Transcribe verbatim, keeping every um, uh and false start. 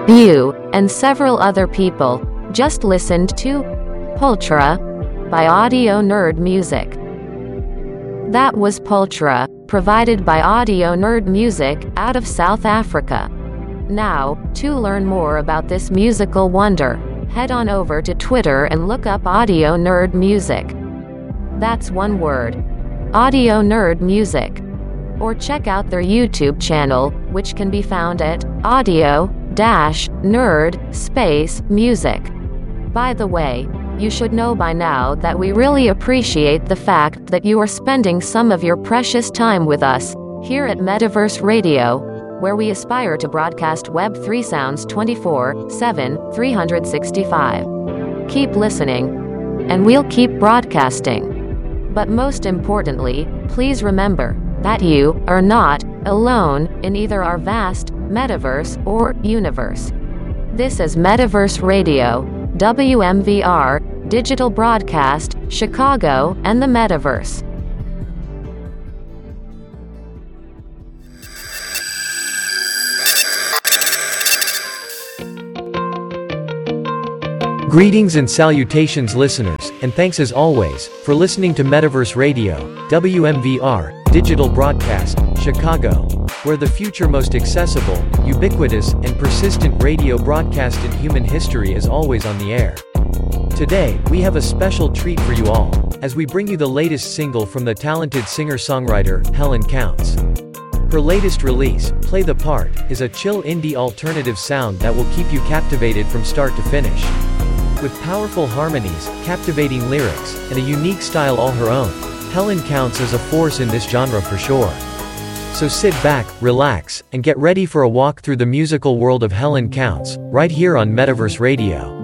You, and several other people, just listened to Pultura by Audio Nerd Music. That was Pultura, provided by Audio Nerd Music, out of South Africa. Now, to learn more about this musical wonder, head on over to Twitter and look up Audio Nerd Music. That's one word. Audio Nerd Music. Or check out their YouTube channel, which can be found at audio dash nerd space music. By the way, you should know by now that we really appreciate the fact that you are spending some of your precious time with us, here at Metaverse Radio, where we aspire to broadcast Web three sounds twenty-four seven, three hundred sixty-five. Keep listening, and we'll keep broadcasting. But most importantly, please remember that you are not alone in either our vast metaverse or universe. This is Metaverse Radio, W M V R, Digital Broadcast, Chicago, and the Metaverse. Greetings and salutations, listeners, and thanks as always for listening to Metaverse Radio, W M V R, Digital Broadcast, Chicago, where the future most accessible, ubiquitous, and persistent radio broadcast in human history is always on the air. Today, we have a special treat for you all, as we bring you the latest single from the talented singer-songwriter, Helen Counts. Her latest release, Play the Part, is a chill indie alternative sound that will keep you captivated from start to finish. With powerful harmonies, captivating lyrics, and a unique style all her own, Helen Counts as a force in this genre for sure. So sit back, relax, and get ready for a walk through the musical world of Helen Counts, right here on Metaverse Radio.